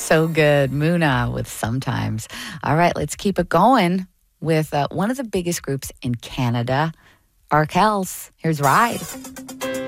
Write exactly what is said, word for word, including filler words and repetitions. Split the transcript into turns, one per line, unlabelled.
So good. Muna with Sometimes. All right, let's keep it going with uh, one of the biggest groups in Canada, Arkells. Here's Ride.